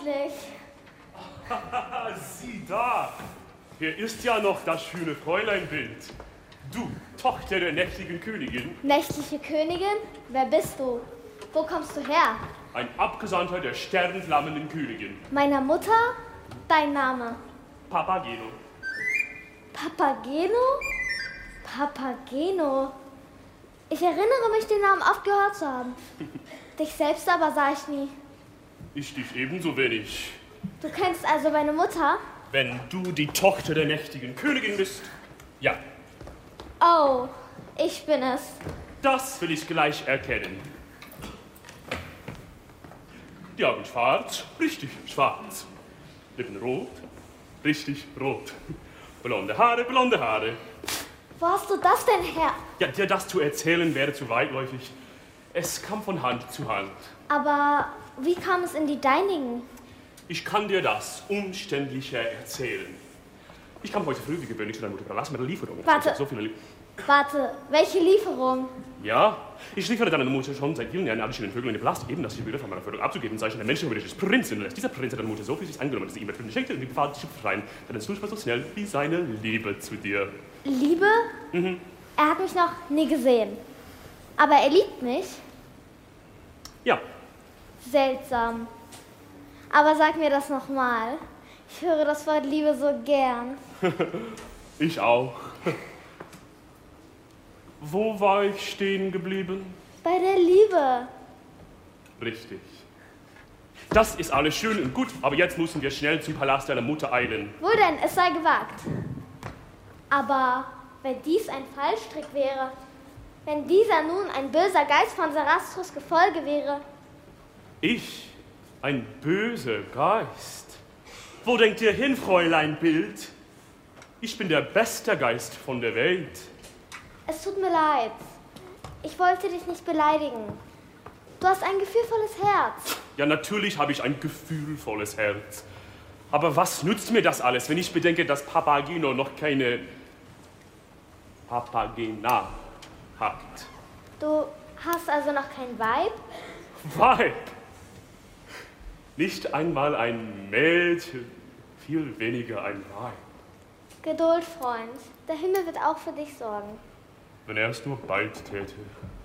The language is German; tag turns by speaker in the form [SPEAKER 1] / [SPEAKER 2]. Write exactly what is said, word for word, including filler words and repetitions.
[SPEAKER 1] endlich.
[SPEAKER 2] Sieh da! Hier ist ja noch das schöne Fräuleinbild. Du, Tochter der nächtigen Königin.
[SPEAKER 1] Nächtliche Königin? Wer bist du? Wo kommst du her?
[SPEAKER 2] Ein Abgesandter der sternflammenden Königin.
[SPEAKER 1] Meiner Mutter? Dein Name?
[SPEAKER 2] Papageno.
[SPEAKER 1] Papageno? Papageno. Ich erinnere mich, den Namen oft gehört zu haben. Dich selbst aber sah ich nie.
[SPEAKER 2] Ich dich ebenso wenig.
[SPEAKER 1] Du kennst also meine Mutter?
[SPEAKER 2] Wenn du die Tochter der nächtigen Königin bist, ja.
[SPEAKER 1] Oh, ich bin es.
[SPEAKER 2] Das will ich gleich erkennen. Die Augen schwarz, richtig schwarz. Lippen rot, richtig rot. Blonde Haare, blonde Haare.
[SPEAKER 1] Wo hast du das denn her?
[SPEAKER 2] Ja, dir das zu erzählen wäre zu weitläufig. Es kam von Hand zu Hand.
[SPEAKER 1] Aber wie kam es in die deinigen?
[SPEAKER 2] Ich kann dir das umständlicher erzählen. Ich kam heute früh wie gewöhnlich zu deiner Mutter Palast mit der Lieferung.
[SPEAKER 1] Warte.
[SPEAKER 2] So viele Lie
[SPEAKER 1] Warte, welche Lieferung?
[SPEAKER 2] Ja, ich liefere deiner Mutter schon seit vielen Jahren alle schönen Vögel in den Palast, eben, dass ich die Bilder von meiner Förderung abzugeben sei, schon ein menschenwürdiges Prinzin lässt. Dieser Prinz hat deiner Mutter so viel sich angenommen, dass sie ihm mit schenkte und die befahl, dich zu befreien. Denn es war so schnell wie seine Liebe zu dir.
[SPEAKER 1] Liebe?
[SPEAKER 2] Mhm.
[SPEAKER 1] Er hat mich noch nie gesehen. Aber er liebt mich?
[SPEAKER 2] Ja.
[SPEAKER 1] Seltsam. Aber sag mir das nochmal. Ich höre das Wort Liebe so gern.
[SPEAKER 2] Ich auch. Wo war ich stehen geblieben?
[SPEAKER 1] Bei der Liebe.
[SPEAKER 2] Richtig. Das ist alles schön und gut, aber jetzt müssen wir schnell zum Palast deiner Mutter eilen.
[SPEAKER 1] Wo denn? Es sei gewagt. Aber wenn dies ein Fallstrick wäre, wenn dieser nun ein böser Geist von Sarastros Gefolge wäre.
[SPEAKER 2] Ich? Ein böser Geist? Wo denkt ihr hin, Fräulein Bild? Ich bin der beste Geist von der Welt.
[SPEAKER 1] Es tut mir leid. Ich wollte dich nicht beleidigen. Du hast ein gefühlvolles Herz.
[SPEAKER 2] Ja, natürlich habe ich ein gefühlvolles Herz. Aber was nützt mir das alles, wenn ich bedenke, dass Papageno noch keine Papagena hat?
[SPEAKER 1] Du hast also noch kein Weib?
[SPEAKER 2] Weib? Nicht einmal ein Mädchen, viel weniger ein Weib.
[SPEAKER 1] Geduld, Freund. Der Himmel wird auch für dich sorgen.
[SPEAKER 2] Wenn er es nur bald täte.